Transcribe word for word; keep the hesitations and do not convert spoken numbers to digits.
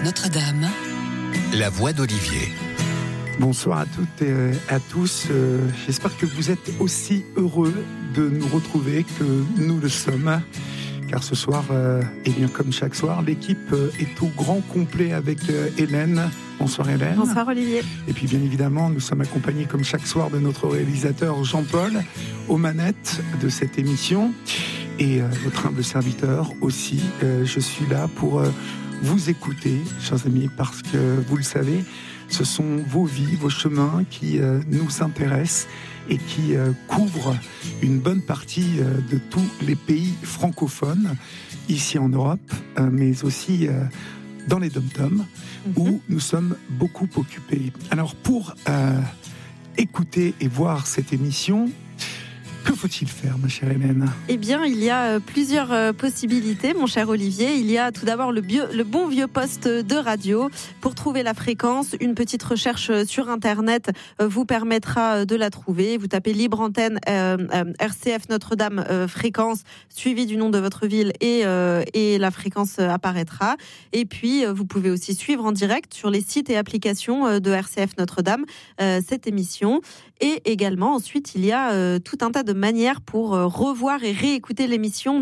Notre-Dame. La voix d'Olivier. Bonsoir à toutes et à tous. J'espère que vous êtes aussi heureux de nous retrouver que nous le sommes. Car ce soir, et bien comme chaque soir, l'équipe est au grand complet avec Hélène. Bonsoir Hélène. Bonsoir Olivier. Et puis bien évidemment, nous sommes accompagnés comme chaque soir de notre réalisateur Jean-Paul aux manettes de cette émission. Et euh, votre humble serviteur aussi. Euh, je suis là pour euh, vous écouter, chers amis, parce que vous le savez, ce sont vos vies, vos chemins qui euh, nous intéressent et qui euh, couvrent une bonne partie euh, de tous les pays francophones, ici en Europe, euh, mais aussi euh, dans les dom-toms, mm-hmm. où nous sommes beaucoup occupés. Alors pour euh, écouter et voir cette émission, que faut-il faire, ma chère Hélène ? Eh bien, il y a plusieurs possibilités, mon cher Olivier. Il y a tout d'abord le, bio, le bon vieux poste de radio. Pour trouver la fréquence, une petite recherche sur Internet vous permettra de la trouver. Vous tapez libre antenne euh, euh, R C F Notre-Dame euh, fréquence, suivi du nom de votre ville et, euh, et la fréquence apparaîtra. Et puis, vous pouvez aussi suivre en direct sur les sites et applications de R C F Notre-Dame euh, cette émission. Et également, ensuite, il y a euh, tout un tas de manières pour euh, revoir et réécouter l'émission